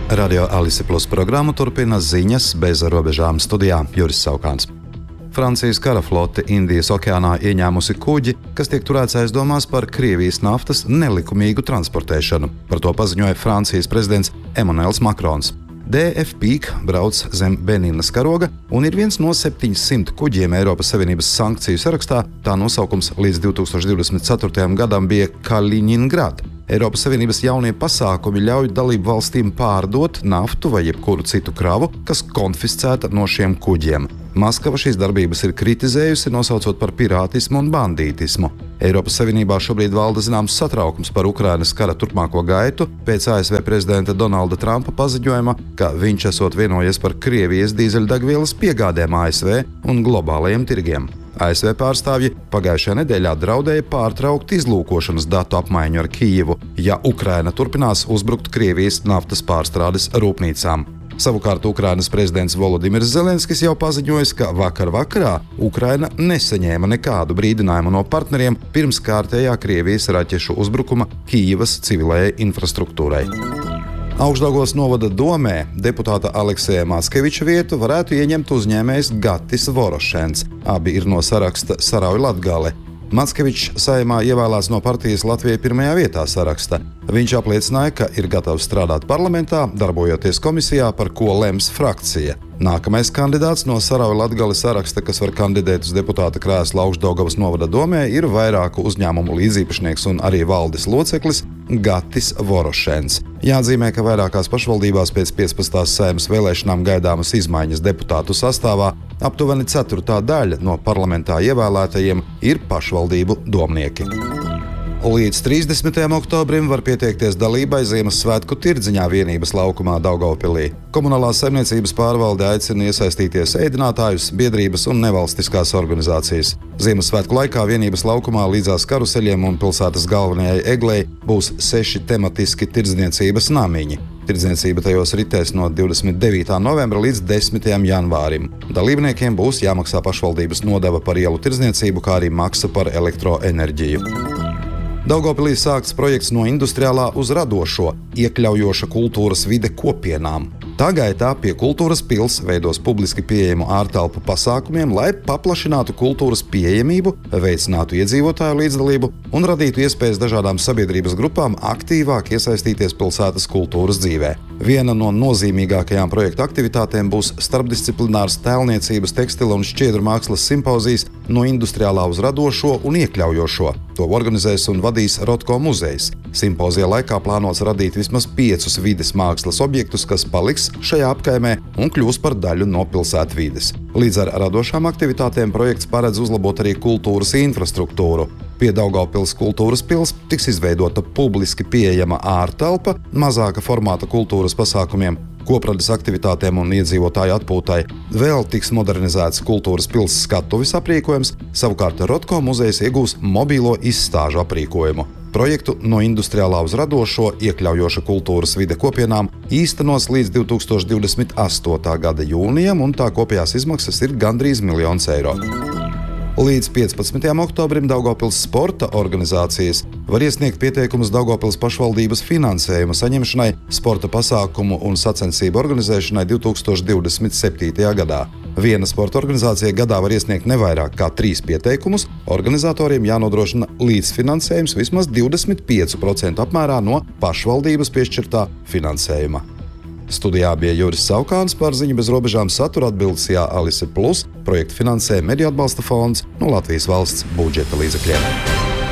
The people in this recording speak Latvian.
Radio Alise Plus programmu turpina ziņas bez robežām studijā Juris Saukāns. Francijas kara flote Indijas okeānā ieņēmusi kuģi, kas tiek turēts aizdomās par Krievijas naftas nelikumīgu transportēšanu. Par to paziņoja Francijas prezidents Emmanuels Macrons. DF Peak brauc zem Beninas karoga un ir viens no 700 kuģiem Eiropas Savienības sankciju sarakstā. Tā nosaukums līdz 2024. gadam bija Kaliningrad. Eiropas Savienības jaunie pasākumi ļauj dalību valstīm pārdot naftu vai jebkuru citu kravu, kas konfiscēta no šiem kuģiem. Maskava šīs darbības ir kritizējusi, nosaucot par pirātismu un bandītismu. Eiropas Savienībā šobrīd valda zināms satraukums par Ukrainas kara turpmāko gaitu pēc ASV prezidenta Donalda Trumpa paziņojuma, ka viņš esot vienojies par Krievijas dīzeļdegvielas piegādēm ASV un globālajiem tirgiem. ASV pārstāvji pagājušajā nedēļā draudēja pārtraukt izlūkošanas datu apmaiņu ar Kijivu, ja Ukraina turpinās uzbrukt Krievijas naftas pārstrādes rūpnīcām. Savukārt Ukrainas prezidents Volodimirs Zelenskis jau paziņojis, ka vakar vakarā Ukraina nesaņēma nekādu brīdinājumu no partneriem pirms kārtējā Krievijas raķešu uzbrukuma Kijivas civilējai infrastruktūrai. Augšdaugavas novada domē deputāta Alekseja Mackeviča vietu varētu ieņemt uzņēmējs Gatis Vorošens. Abi ir no saraksta Sarauj Latgale. Mackevičs Saeimā ievēlēts no partijas Latvijai pirmajā vietā saraksta. Viņš apliecināja, ka ir gatavs strādāt parlamentā, darbojoties komisijā, par ko lems frakcija. Nākamais kandidāts no Sarauj Latgales saraksta, kas var kandidēt uz deputāta krēslu Augšdaugavas novada domē, ir vairāku uzņēmumu līdzīpašnieks un arī valdes loceklis Gatis Vorošens. Jāatzīmē, ka vairākās pašvaldībās pēc 15. Saeimas vēlēšanām gaidāmas izmaiņas deputātu sastāvā. Aptuveni ceturtā daļa no parlamentā ievēlētajiem ir pašvaldību domnieki. Līdz 30. oktobrim var pieteikties dalībai Ziemassvētku tirdziņā vienības laukumā Daugavpilī. Komunālās saimniecības pārvalde aicina iesaistīties ēdinātājus, biedrības un nevalstiskās organizācijas. Ziemassvētku laikā vienības laukumā līdzās karuseļiem un pilsētas galvenajai eglei būs 6 tematiski tirdzniecības namiņi. Tirdzniecība tajos ritēs no 29. novembra līdz 10. janvārim. Dalībniekiem būs jāmaksā pašvaldības nodeva par ielu tirdzniecību, kā arī maksa par elektroenerģiju. Daugavpilī sākts projekts no industriālā uz radošo, iekļaujoša kultūras vide kopienām. Tā gaitā pie kultūras pils veidos publiski pieejamu ārtelpu pasākumiem, lai paplašinātu kultūras pieejamību, veicinātu iedzīvotāju līdzdalību un radītu iespējas dažādām sabiedrības grupām aktīvāk iesaistīties pilsētas kultūras dzīvē. Viena no nozīmīgākajām projekta aktivitātēm būs starpdisciplinārs tēlniecības, tekstila un šķiedru mākslas simpozijas no industriālā uz radošo un iekļaujošo. To organizēs un vadīs Rotko muzejs. Simpozija laikā plānots radīt vismaz 5 vides mākslas objektus, kas paliks šajā apkaimē un kļūs par daļu no pilsētvides. Līdz ar radošām aktivitātēm projekts paredz uzlabot arī kultūras infrastruktūru. Pie Daugavpils kultūras pils tiks izveidota publiski pieejama ārtelpa, mazāka formāta kultūras pasākumiem, koprades aktivitātēm un iedzīvotāju atpūtai. Vēl tiks modernizēts kultūras pils skatuves aprīkojums, savukārt Rotko muzejs iegūs mobīlo izstāžu aprīkojumu. Projektu no industriālā uz radošo, iekļaujoša kultūras vide kopienām īstenos līdz 2028. gada jūnijam, un tā kopējās izmaksas ir gandrīz 1 000 000 eiro. Līdz 15. oktobrim Daugavpils sporta organizācijas var iesniegt pieteikumus Daugavpils pašvaldības finansējuma saņemšanai, sporta pasākumu un sacensību organizēšanai 2027. gadā. Viena sporta organizācija gadā var iesniegt nevairāk kā 3 pieteikumus, organizatoriem jānodrošina līdzfinansējums vismaz 25% apmērā no pašvaldības piešķirtā finansējuma. Studijā bija Juris Saukāns, par ziņu bez robežām satura atbildes Alise Plus, projektu finansē Mediju atbalsta fonds no Latvijas valsts budžeta līdzekļiem.